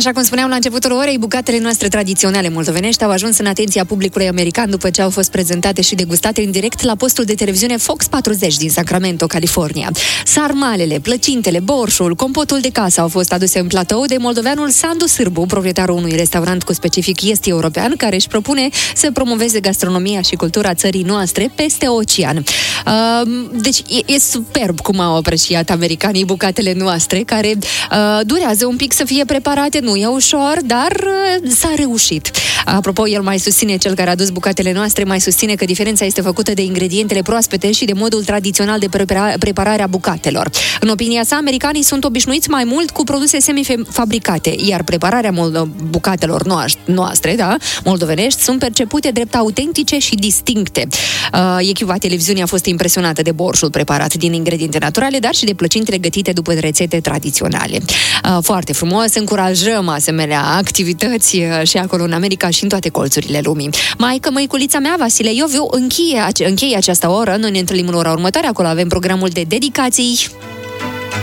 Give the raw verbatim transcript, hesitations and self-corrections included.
Așa cum spuneam la începutul orei, bucatele noastre tradiționale moldovenești au ajuns în atenția publicului american după ce au fost prezentate și degustate în direct la postul de televiziune Fox patruzeci din Sacramento, California. Sarmalele, plăcintele, borșul, compotul de casă au fost aduse în platou de moldoveanul Sandu Sârbu, proprietarul unui restaurant cu specific est european, care își propune să promoveze gastronomia și cultura țării noastre peste ocean. Uh, deci e, e superb cum au apreciat americanii bucatele noastre, care uh, durează un pic să fie preparate, nu e ușor, dar uh, s-a reușit. Apropo, el mai susține, cel care a adus bucatele noastre, mai susține că diferența este făcută de ingredientele proaspete și de modul tradițional de prepara- preparare a bucatelor. În opinia sa, americanii sunt obișnuiți mai mult cu produse semifabricate, iar prepararea mol- bucatelor noastre, da, moldovenești, sunt percepute drept autentice și distincte. Uh, echipa televiziunii a fost impresionată de borșul preparat din ingrediente naturale, dar și de plăcintele gătite după rețete tradiționale. Uh, foarte frumos, încurajăm asemenea activități uh, și acolo în America și în toate colțurile lumii. Maică, măiculița mea, Vasile Ioviu, încheie, încheie această oră. Noi ne întâlnim în ora următoare, acolo avem programul de dedicații.